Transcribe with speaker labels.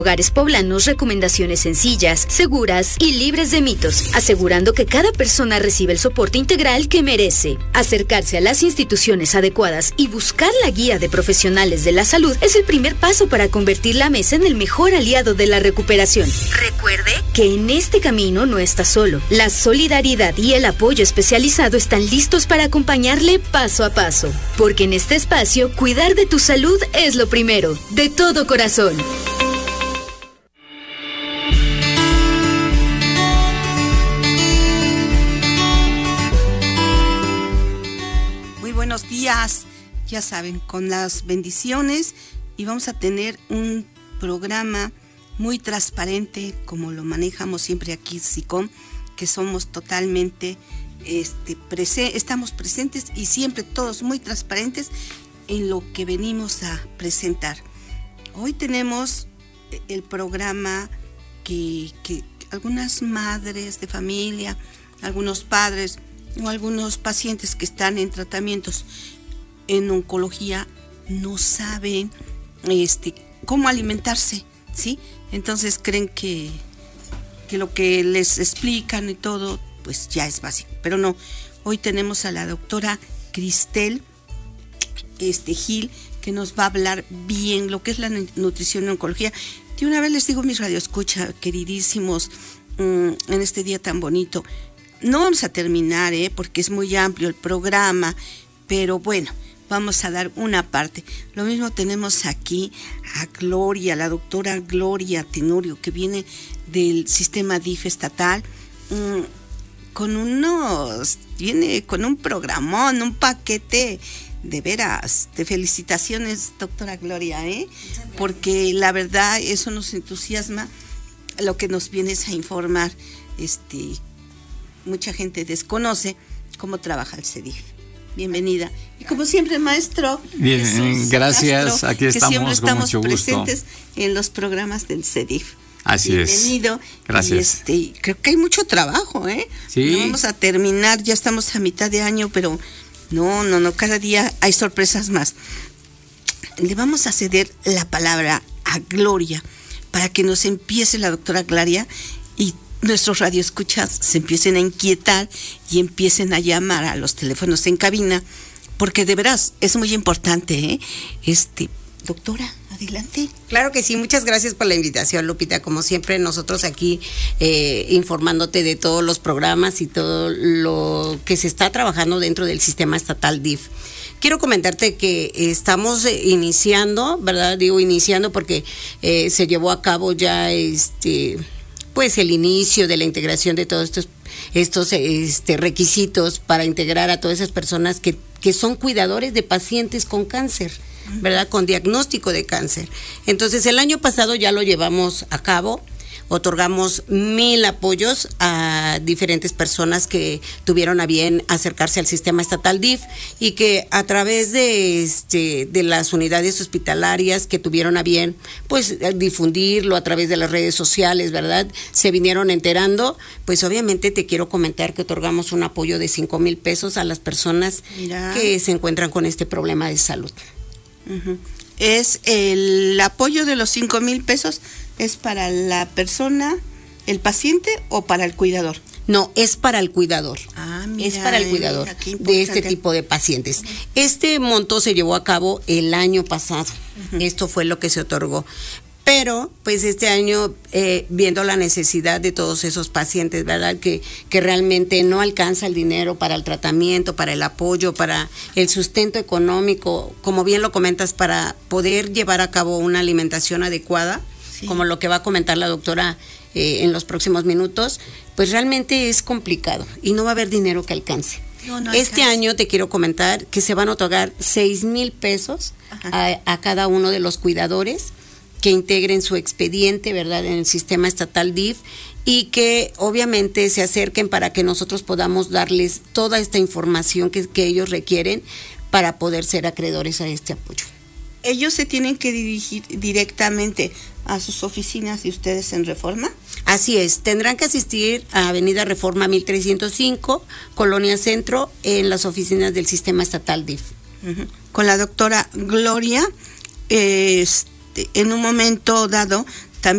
Speaker 1: Hogares Poblanos recomendaciones sencillas, seguras y libres de mitos, asegurando que cada persona recibe el soporte integral que merece. Acercarse a las instituciones adecuadas y buscar la guía de profesionales de la salud es el primer paso para convertir la mesa en el mejor aliado de la recuperación. Recuerde que en este camino no está solo. La solidaridad y el apoyo especializado están listos para acompañarle paso a paso. Porque en este espacio, cuidar de tu salud es lo primero, de todo corazón.
Speaker 2: Buenos días, ya saben, con las bendiciones, y vamos a tener un programa muy transparente, como lo manejamos siempre aquí SICOM, que somos totalmente, estamos presentes y siempre todos muy transparentes en lo que venimos a presentar. Hoy tenemos el programa que algunas madres de familia, algunos padres o algunos pacientes que están en tratamientos en oncología no saben cómo alimentarse, ¿sí? Entonces creen que lo que les explican y todo, pues ya es básico. Pero no, hoy tenemos a la doctora Cristel Gil, que nos va a hablar bien lo que es la nutrición en oncología. De una vez les digo, mis radioescucha, queridísimos, en este día tan bonito, no vamos a terminar, porque es muy amplio el programa, pero bueno, vamos a dar una parte. Lo mismo tenemos aquí a Gloria, la doctora Gloria Tenorio, que viene del sistema DIF estatal, viene con un programón, un paquete, de veras, de felicitaciones, doctora Gloria, porque la verdad eso nos entusiasma, lo que nos vienes a informar. Mucha gente desconoce cómo trabaja el CEDIF. Bienvenida. Y como siempre, maestro.
Speaker 3: Bien,
Speaker 2: Jesús
Speaker 3: gracias.
Speaker 2: Castro,
Speaker 3: aquí estamos,
Speaker 2: siempre estamos
Speaker 3: con mucho
Speaker 2: presentes en los programas del CEDIF.
Speaker 3: Así
Speaker 2: Bienvenido.
Speaker 3: es. Gracias.
Speaker 2: Y creo que hay mucho trabajo,
Speaker 3: Sí.
Speaker 2: No vamos a terminar, ya estamos a mitad de año, pero no, cada día hay sorpresas más. Le vamos a ceder la palabra a Gloria para que nos empiece la doctora Gloria y nuestros radioescuchas se empiecen a inquietar y empiecen a llamar a los teléfonos en cabina, porque de veras es muy importante, doctora, adelante.
Speaker 4: Claro que sí, muchas gracias por la invitación, Lupita. Como siempre, nosotros aquí informándote de todos los programas y todo lo que se está trabajando dentro del sistema estatal DIF. Quiero comentarte que estamos iniciando, ¿verdad? Digo iniciando porque se llevó a cabo ya pues el inicio de la integración de todos estos requisitos para integrar a todas esas personas que son cuidadores de pacientes con cáncer, ¿verdad? Con diagnóstico de cáncer. Entonces, el año pasado ya lo llevamos a cabo. Otorgamos 1,000 apoyos a diferentes personas que tuvieron a bien acercarse al sistema estatal DIF y que a través de las unidades hospitalarias que tuvieron a bien pues difundirlo a través de las redes sociales, ¿verdad? Se vinieron enterando. Pues obviamente te quiero comentar que otorgamos un apoyo de 5,000 pesos a las personas que se encuentran con este problema de salud.
Speaker 2: Uh-huh. Es el apoyo de los 5,000 pesos. ¿Es para la persona, el paciente o para el cuidador?
Speaker 4: No, es para el cuidador.
Speaker 2: Mira,
Speaker 4: es para el cuidador de este tipo de pacientes. Este monto se llevó a cabo el año pasado. Uh-huh. Esto fue lo que se otorgó. Pero, pues este año, viendo la necesidad de todos esos pacientes, ¿verdad? Que realmente no alcanza el dinero para el tratamiento, para el apoyo, para el sustento económico, como bien lo comentas, para poder llevar a cabo una alimentación adecuada, sí, como lo que va a comentar la doctora en los próximos minutos, pues realmente es complicado y no va a haber dinero que alcance. No este año te quiero comentar que se van a otorgar 6,000 pesos a cada uno de los cuidadores que integren su expediente, ¿verdad?, en el sistema estatal DIF y que obviamente se acerquen para que nosotros podamos darles toda esta información que ellos requieren para poder ser acreedores a este apoyo.
Speaker 2: ¿Ellos se tienen que dirigir directamente a sus oficinas de ustedes en Reforma?
Speaker 4: Así es, tendrán que asistir a Avenida Reforma 1305, Colonia Centro, en las oficinas del sistema estatal DIF.
Speaker 2: Uh-huh. Con la doctora Gloria, en un momento dado